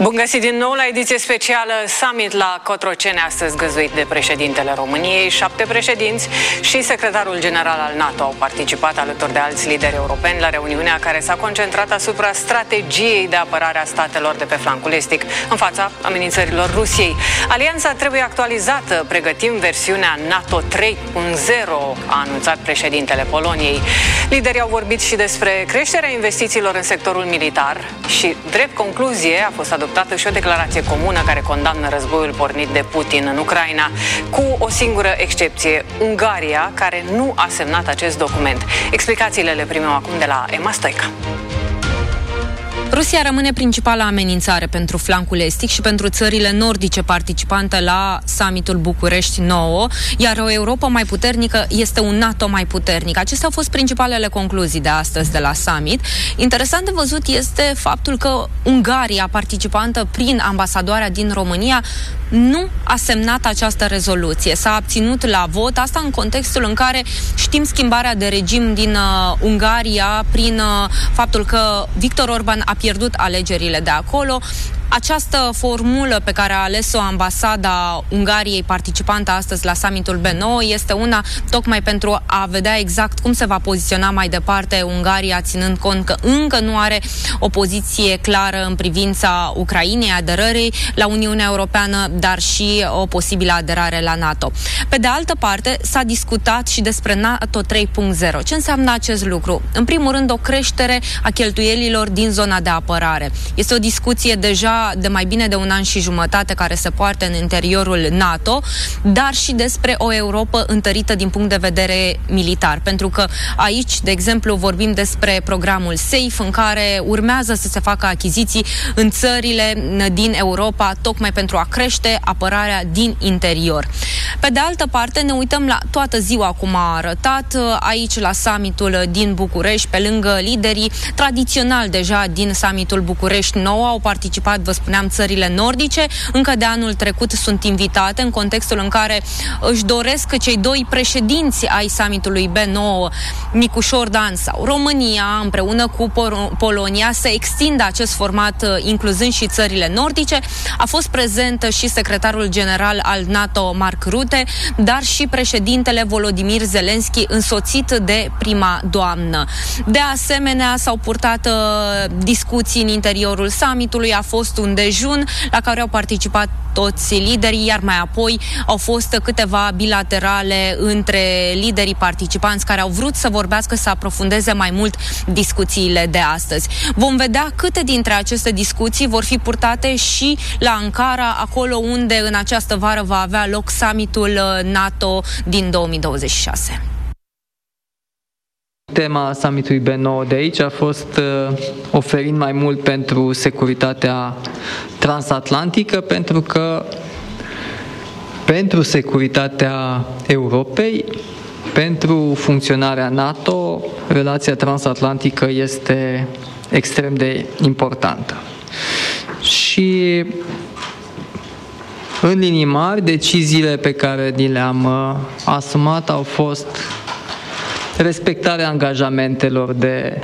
Bun găsit din nou la ediție specială Summit la Cotroceni, astăzi găzduit de președintele României. 7 președinți și secretarul general al NATO au participat alături de alți lideri europeni la reuniunea care s-a concentrat asupra strategiei de apărare a statelor de pe flancul estic în fața amenințărilor Rusiei. Alianța trebuie actualizată, pregătim versiunea NATO 3.0, a anunțat președintele Poloniei. Liderii au vorbit și despre creșterea investițiilor în sectorul militar și, drept concluzie, a fost adoptată și o declarație comună care condamnă războiul pornit de Putin în Ucraina, cu o singură excepție, Ungaria, care nu a semnat acest document. Explicațiile le primim acum de la Emma Stoica. Rusia rămâne principala amenințare pentru flancul estic și pentru țările nordice participante la summitul București 9, iar o Europa mai puternică este un NATO mai puternic. Acestea au fost principalele concluzii de astăzi de la summit. Interesant de văzut este faptul că Ungaria, participantă prin ambasadoarea din România, nu a semnat această rezoluție. S-a abținut la vot, asta în contextul în care știm schimbarea de regim din Ungaria prin faptul că Viktor Orban a pierdut alegerile de acolo. Această formulă pe care a ales-o ambasada Ungariei participantă astăzi la summitul B9 este una tocmai pentru a vedea exact cum se va poziționa mai departe Ungaria, ținând cont că încă nu are o poziție clară în privința Ucrainei, aderării la Uniunea Europeană, dar și o posibilă aderare la NATO. Pe de altă parte, s-a discutat și despre NATO 3.0. Ce înseamnă acest lucru? În primul rând, o creștere a cheltuielilor din zona de apărare. Este o discuție deja de mai bine de un an și jumătate care se poartă în interiorul NATO, dar și despre o Europă întărită din punct de vedere militar. Pentru că aici, de exemplu, vorbim despre programul SAFE, în care urmează să se facă achiziții în țările din Europa, tocmai pentru a crește apărarea din interior. Pe de altă parte, ne uităm la toată ziua cum a arătat aici la summitul din București, pe lângă liderii tradițional deja din summitul București 9, au participat, vă spuneam, țările nordice. Încă de anul trecut sunt invitate în contextul în care își doresc cei doi președinți ai summitului B9, Nicușor Dan sau România, împreună cu Polonia, să extindă acest format incluzând și țările nordice. A fost prezent și secretarul general al NATO, Mark Rutte, dar și președintele Volodymyr Zelensky, însoțit de prima doamnă. De asemenea, s-au purtat discuții în interiorul summitului, a fost un dejun la care au participat toți liderii, iar mai apoi au fost câteva bilaterale între liderii participanți care au vrut să vorbească, să aprofundeze mai mult discuțiile de astăzi. Vom vedea câte dintre aceste discuții vor fi purtate și la Ankara, acolo unde în această vară va avea loc summitul NATO din 2026. Tema summitului B9 de aici a fost oferind mai mult pentru securitatea transatlantică, pentru că pentru securitatea Europei, pentru funcționarea NATO, relația transatlantică este extrem de importantă. Și în linii mari, deciziile pe care ni le-am asumat au fost respectarea angajamentelor de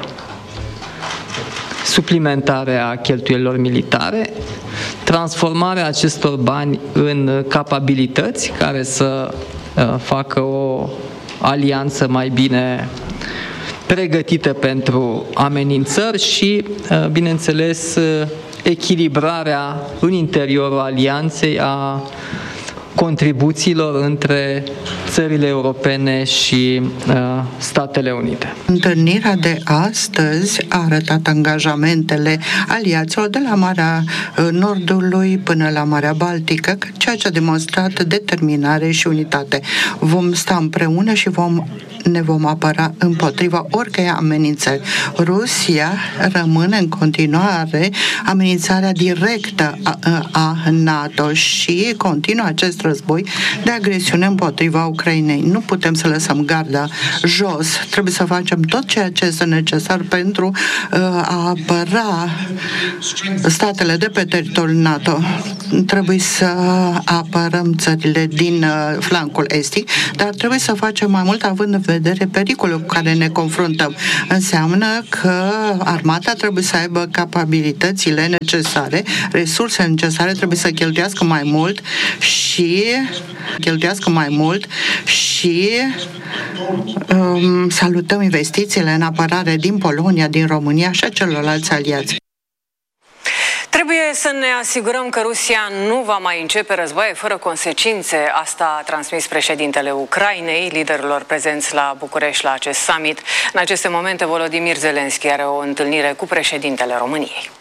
suplimentare a cheltuielilor militare, transformarea acestor bani în capabilități care să facă o alianță mai bine pregătită pentru amenințări și, bineînțeles, echilibrarea în interiorul alianței a contribuțiilor între țările europene și Statele Unite. Întâlnirea de astăzi a arătat angajamentele aliaților de la Marea Nordului până la Marea Baltică, ceea ce a demonstrat determinare și unitate. Vom sta împreună și ne vom apăra împotriva oricărei amenințări. Rusia rămâne în continuare amenințarea directă a NATO și continuă acest război de agresiune împotriva Ucrainei. Nu putem să lăsăm garda jos. Trebuie să facem tot ceea ce este necesar pentru a apăra statele de pe teritoriul NATO. trebuie să apărăm țările din flancul estic, dar trebuie să facem mai mult având în vedere pericolul cu care ne confruntăm. Înseamnă că armata trebuie să aibă capabilitățile necesare, resurse necesare, trebuie să cheltuiască mai mult și salutăm investițiile în apărare din Polonia, din România și a celorlalți aliați. Trebuie să ne asigurăm că Rusia nu va mai începe războaie fără consecințe. Asta a transmis președintele Ucrainei, liderilor prezenți la București la acest summit. În aceste momente, Volodymyr Zelensky are o întâlnire cu președintele României.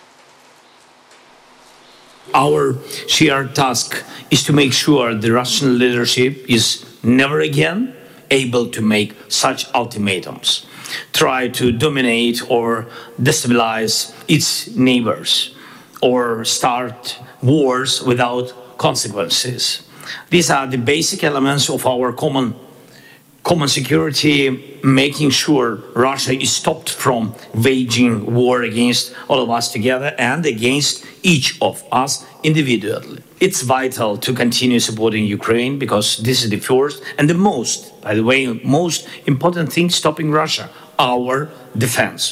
Our shared task is to make sure the Russian leadership is never again able to make such ultimatums, try to dominate or destabilize its neighbors, or start wars without consequences. These are the basic elements of our common security, making sure Russia is stopped from waging war against all of us together and against each of us individually. It's vital to continue supporting Ukraine because this is the first and the most important thing stopping Russia, our defense.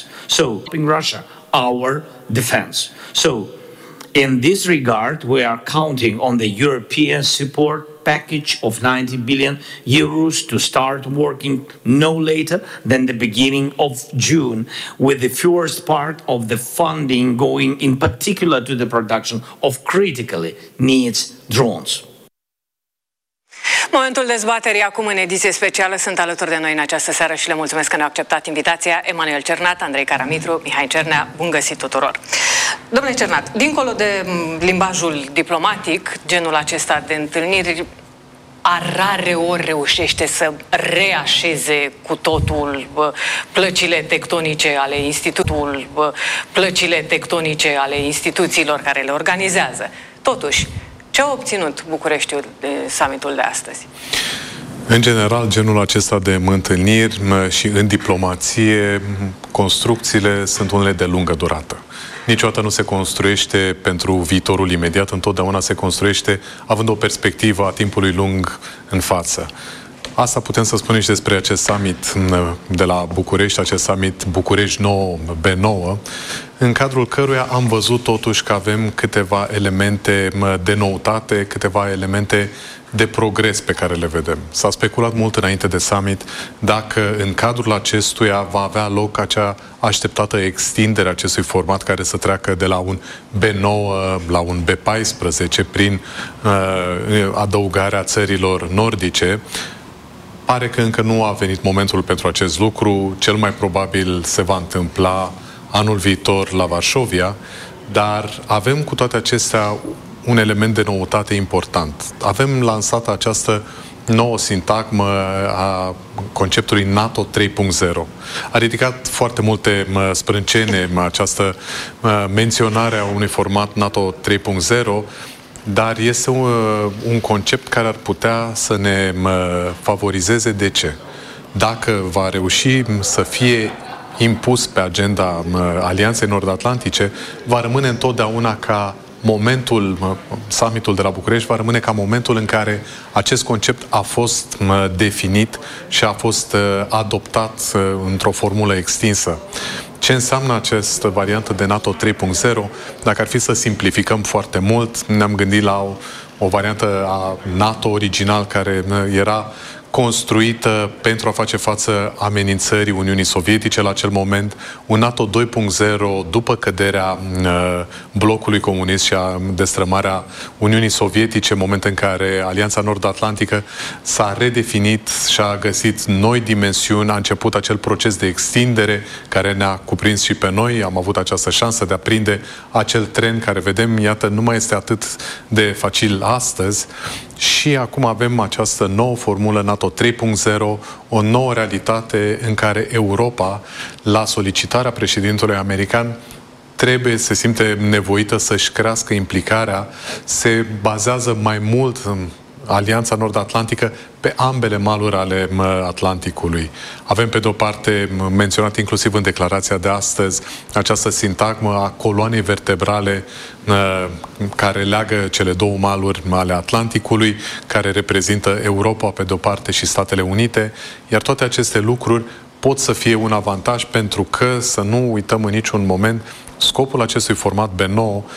So, in this regard, we are counting on the European support package of 90 billion euros to start working no later than the beginning of June, with the first part of the funding going in particular to the production of critically needs drones. Momentul dezbaterii acum în ediție specială. Sunt alături de noi în această seară și le mulțumesc că ne-au acceptat invitația Emanuel Cernat, Andrei Caramitru, Mihai Cernea. Bun găsit tuturor! Domnule Cernat, dincolo de limbajul diplomatic, genul acesta de întâlniri rare ori reușește să reașeze cu totul plăcile tectonice ale instituțiilor care le organizează. Totuși, ce a obținut Bucureștiul de summitul de astăzi? În general, genul acesta de întâlniri și în diplomație, construcțiile sunt unele de lungă durată. Niciodată nu se construiește pentru viitorul imediat, întotdeauna se construiește având o perspectivă a timpului lung în față. Asta putem să spunem și despre acest summit de la București, acest summit București 9 B9, în cadrul căruia am văzut totuși că avem câteva elemente de noutate, câteva elemente de progres pe care le vedem. S-a speculat mult înainte de summit dacă în cadrul acestuia va avea loc acea așteptată extindere a acestui format care să treacă de la un B9 la un B14 prin adăugarea țărilor nordice. Pare că încă nu a venit momentul pentru acest lucru. Cel mai probabil se va întâmpla anul viitor la Varșovia, dar avem cu toate acestea un element de noutate important. Avem lansat această nouă sintagmă a conceptului NATO 3.0. A ridicat foarte multe sprâncene această menționare a unui format NATO 3.0, dar este un concept care ar putea să ne favorizeze. De ce? Dacă va reuși să fie impus pe agenda Alianței Nord-Atlantice, va rămâne întotdeauna ca summitul de la București va rămâne ca momentul în care acest concept a fost definit și a fost adoptat într-o formulă extinsă. Ce înseamnă această variantă de NATO 3.0? Dacă ar fi să simplificăm foarte mult, ne-am gândit la o variantă a NATO original care era construită pentru a face față amenințării Uniunii Sovietice la acel moment, un NATO 2.0 după căderea blocului comunist și a destrămarea Uniunii Sovietice, moment în care Alianța Nord-Atlantică s-a redefinit și a găsit noi dimensiuni, a început acel proces de extindere care ne-a cuprins și pe noi, am avut această șansă de a prinde acel tren care vedem, iată, nu mai este atât de facil astăzi. Și acum avem această nouă formulă NATO 3.0, o nouă realitate în care Europa, la solicitarea președintelui american, se simte nevoită să-și crească implicarea, se bazează mai mult Alianța Nord-Atlantică pe ambele maluri ale Atlanticului. Avem pe de-o parte, menționat inclusiv în declarația de astăzi, această sintagmă a coloanei vertebrale care leagă cele două maluri ale Atlanticului, care reprezintă Europa pe de-o parte și Statele Unite, iar toate aceste lucruri pot să fie un avantaj pentru că, să nu uităm în niciun moment, scopul acestui format B9